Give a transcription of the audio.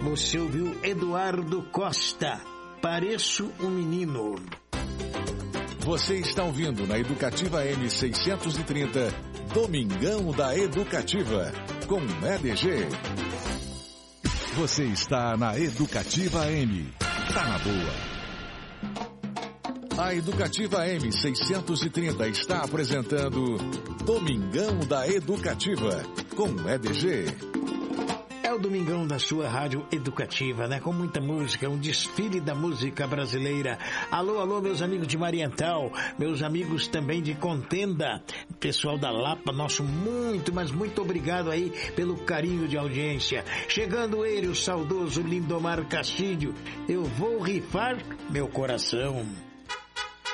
Você ouviu Eduardo Costa, Pareço um Menino. Você está ouvindo na Educativa M630, Domingão da Educativa, com EDG. Você está na Educativa M. Tá na boa. A Educativa M630 está apresentando Domingão da Educativa, com EDG. É o Domingão da sua rádio educativa, né? Com muita música, um desfile da música brasileira. Alô, alô, meus amigos de Mariental, meus amigos também de Contenda, pessoal da Lapa, nosso muito, mas muito obrigado aí pelo carinho de audiência. Chegando ele, o saudoso Lindomar Castilho, eu vou rifar meu coração.